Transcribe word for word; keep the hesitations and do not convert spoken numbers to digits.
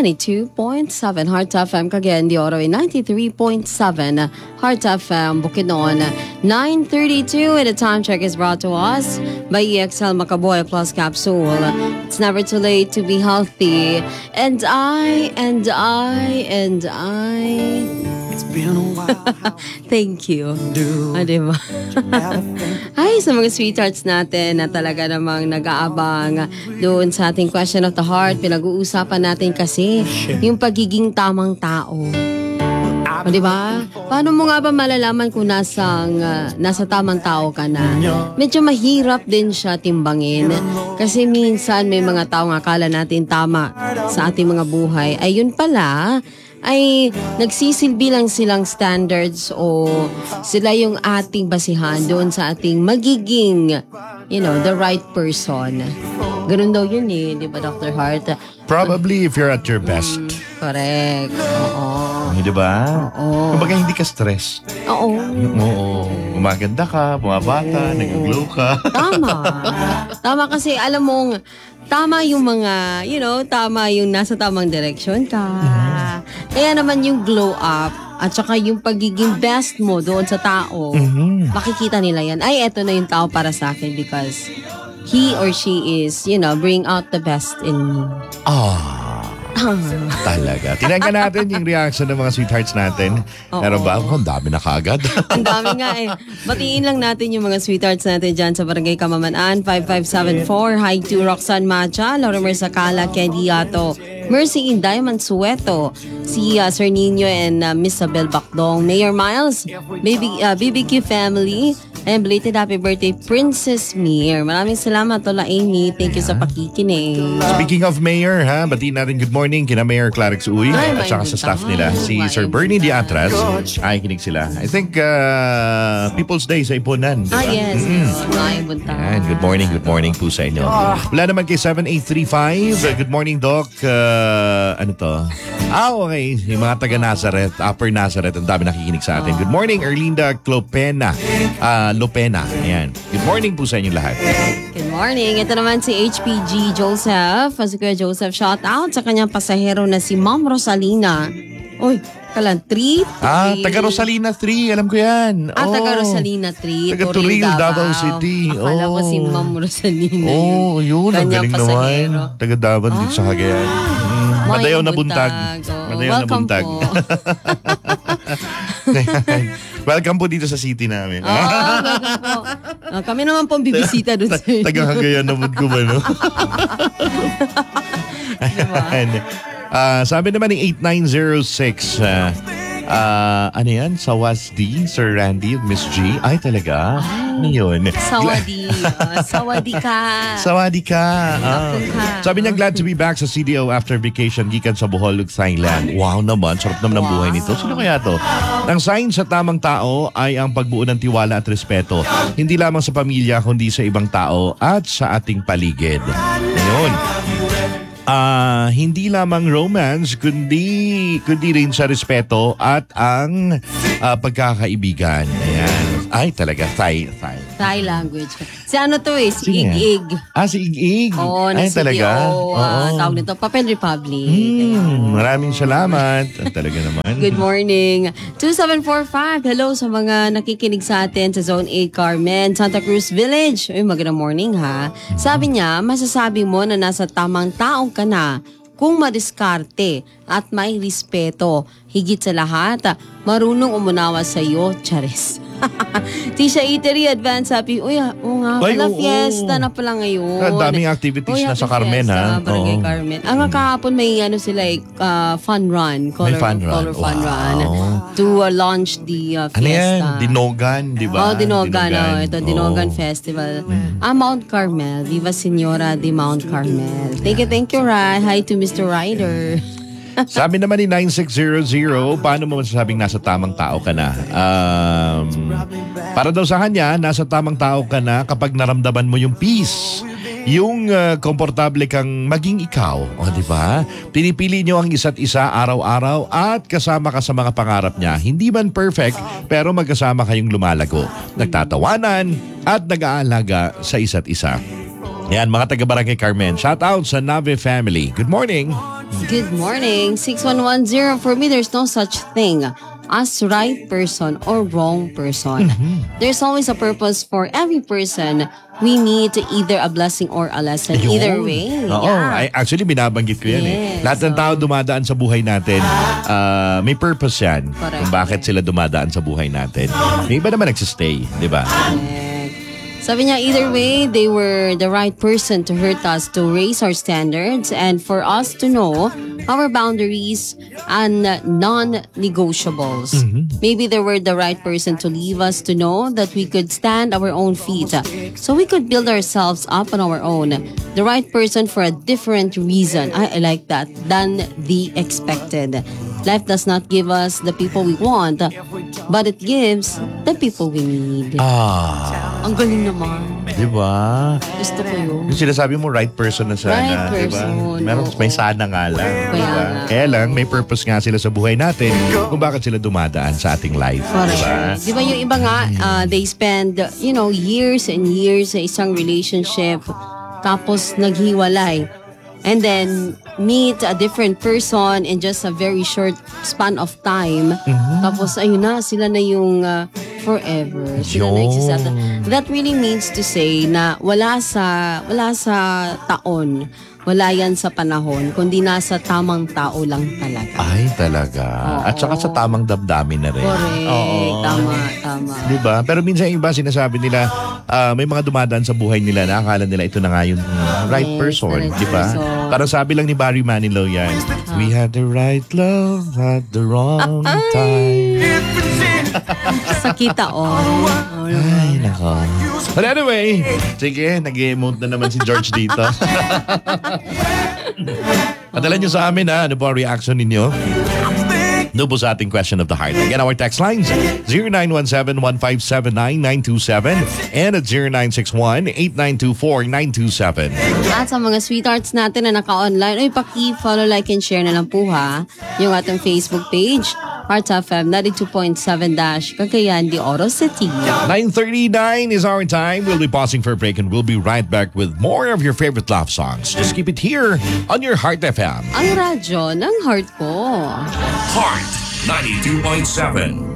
ninety-two point seven Heart F M Cagayan de Oro, ninety-three point seven Heart F M Bukidnon. nine thirty-two and the time check is brought to us by E X L Macaboy Plus Capsule. It's never too late to be healthy. And I, and I, and I... It's been a while. Thank you. Ah, diba? Ay, sa mga sweethearts natin na talaga namang nag-aabang doon sa ating question of the heart, pinag-uusapan natin kasi yung pagiging tamang tao. O, diba? Paano mo nga ba malalaman kung nasang, uh, nasa tamang tao ka na? Medyo mahirap din siya timbangin. Kasi minsan may mga tao nga akala natin tama sa ating mga buhay. Ay, yun pala, ay nagsisilbi lang silang standards o sila yung ating basihan doon sa ating magiging, you know, the right person. Ganun daw yun eh, di ba, Doctor Hart? Probably if you're at your best. Mm, correct. Oo. Di ba? Oo. Kumbaga hindi ka stress. Oo. Oo. Gumaganda ka, bumabata, nag-glow ka. Tama. Tama kasi alam mong tama yung mga, you know, tama yung nasa tamang direction ka. Kaya naman yung glow up at saka yung pagiging best mo doon sa tao, mm-hmm. makikita nila yan. Ay, eto na yung tao para sa akin because he or she is, you know, bring out the best in me. Ah. Talaga. Tinanggan natin yung reaction ng mga sweethearts natin. Pero ba? Oh, ang dami na kagad. Ang dami nga eh. Batiin lang natin yung mga sweethearts natin dyan sa Barangay Kamamanaan, five five seven four. Hi to Roxanne Macha, Lorimer Sakala, Candy Yato, Mercy Inday Mansueto, si uh, Sir Nino and uh, Miss Isabel Bacdong, Mayor Miles, Baby, uh, B B Q family, and belated happy birthday, Princess Mir. Maraming salamat, Tola Amy. Thank you sa pakikinig. Speaking of Mayor, ha, batiin natin good morning kina Mayor Clarix Uy at saka sa staff nila. Si Sir Bernie Diatras. Ay, kinig sila. I think uh, People's Day sa Ipunan. Diba? Ah, yes. Mm-hmm. Ay, bunta. And good morning, good morning po sa inyo. Wala naman kay seven eight three five. Good morning, Doc. Uh, ano to? Ah, okay. Yung mga taga Nazareth, Upper Nazareth, ang dami nakikinig sa atin. Good morning, Erlinda Clopena. Uh, Lopena. Ayan. Good morning po sa inyo lahat. Good morning. Ito naman si H P G Joseph. Si Kuya Joseph, shout out sa kanyang pasahero na si Ma'am Rosalina. Uy, kalan, three? Ah, taga Rosalina three. Alam ko yan. Ah, oh. taga Rosalina three. Taga Turil, Davao City. Akala oh. ko si Ma'am Rosalina. Oh, yun. Ang galing naman. Taga Davao ah. dito sa Cagayan. Mm. Madayaw na buntag. Oh. Madayaw na buntag. Welcome po dito sa city namin. Oh, welcome po. Uh, kami naman pong bibisita doon sa inyo. Taga-Hagayan naman ko ba, no? Diba? uh, sabi naman ni eight nine zero six, uh, uh, ano yan? Sawasdi, Sir Randy, Miss G. Ay, talaga? Ano yun? Sawadi. Uh, sawadi ka. Sawadi ka. Uh, sabi niya, glad to be back sa C D O after vacation gikan sa Bohol, Thailand. Wow naman, sarap naman ang buhay nito. Sino kaya to? Ang sign sa tamang tao ay ang pagbuo ng tiwala at respeto. Hindi lamang sa pamilya, kundi sa ibang tao at sa ating paligid. Ngayon, Uh, hindi lamang romance, kundi, kundi rin sa respeto at ang uh, pagkakaibigan. Ayan. Ay, talaga. Thai. Thai. Thai language. Si ano to eh? Si Sige. Ig-Ig. Ah, si Ig-Ig. Oo, na ay, C D O. talaga. Uh, tawag nito, Papel Republic. Hmm, maraming salamat. Talaga naman. Good morning. two seven four five. Hello sa mga nakikinig sa atin sa Zone eight Carmen, Santa Cruz Village. Uy, magandang morning ha. Sabi niya, masasabi mo na nasa tamang tao ka na kung madiskarte at may respeto. Higit sa lahat, marunong umunawa sa iyo, Charis. Tisha Eatery, advance happy. Uy, oo nga pala, Ay, fiesta na pala ngayon. Ang daming activities Uy, na sa Carmen, fiesta, ha? Barangay Oo. Carmen. Ang mm. kahapon may ano sila, uh, fun run. Color, May fun run. Color fun Wow. run. To uh, launch the uh, fiesta. Ano yan? Dinogan, di ba? Oh, Dinogan. Dinogan. Oh, ito, Dinogan oh. Festival. Mm. Ah, Mount Carmel. Viva Señora de Mount Carmel. Thank you, thank you, Rai. Hi to Mister Ryder. Sabi naman ni nine six zero zero, paano mo masasabing nasa tamang tao ka na? Um, para daw sa kanya, nasa tamang tao ka na kapag naramdaman mo yung peace. Yung uh, komportable kang maging ikaw. O, di ba? Pinipili nyo ang isa't isa araw-araw at kasama ka sa mga pangarap niya. Hindi man perfect, pero magkasama kayong lumalago. Nagtatawanan at nag-aalaga sa isa't isa. Yan, mga taga-Barangay Carmen. Shout out sa Nave family. Good morning. Good morning. six one one zero. For me, there's no such thing as right person or wrong person. Mm-hmm. There's always a purpose for every person we meet, either a blessing or a lesson. Yun. Either way. Oo, Yeah. ay, actually binabanggit ko yan eh. Yes, Lahat ng so- tao dumadaan sa buhay natin, ah, may purpose yan. Correct, Kung bakit sila dumadaan sa buhay natin. May iba naman nagsistay, di ba? Sabi niya, either way, they were the right person to hurt us, to raise our standards, and for us to know our boundaries and non-negotiables. Mm-hmm. Maybe they were the right person to leave us to know that we could stand our own feet, so we could build ourselves up on our own. The right person for a different reason, I, I like that, than the expected. Life does not give us the people we want, but it gives the people we need. Ah, Ang galing naman. di ba? Gusto ko yun. Yung sinasabi mo, right person na sana, Right di ba? person, Meron, oo. may sana nga lang. di Kaya ba? nga. Kaya lang, may purpose nga sila sa buhay natin kung bakit sila dumadaan sa ating life. Di ba? Correct. Di ba yung iba nga, uh, they spend, you know, years and years sa isang relationship, tapos naghiwalay. And then, meet a different person in just a very short span of time. Tapos, ayun na, sila na yung uh, forever. Sila na Yun. exist. That really means to say na wala sa, wala sa taon, wala yan sa panahon, kundi nasa tamang tao lang talaga. Ay, talaga. At saka sa tamang damdamin na rin. Correct. Oo. Tama, tama. Di ba? Pero minsan yung iba sinasabi nila, ah, may mga dumadaan sa buhay nila na akala nila ito na nga yung right Yes, person. the right Di ba? person. Parang sabi lang ni Barry Manilow yan, we had the right love at the wrong time. Sa kitaon. Ay, nako. But anyway, sige, nag-emote na naman si George dito. Padala nyo sa amin ha, ano po ang reaction ninyo? No po sa ating question of the heart. Again, our text lines, zero nine one seven, one five seven nine, nine two seven and at zero nine six one, eight nine two four, nine two seven. At sa mga sweethearts natin na naka-online, ay paki-follow, like, and share na lang po ha. Yung ating Facebook page, Heart F M ninety-two point seven dash Cagayan de Oro City. nine thirty-nine is our time. We'll be pausing for a break and we'll be right back with more of your favorite love songs. Just keep it here on your Heart F M. Ang radyo ng heart ko. Heart ninety-two point seven.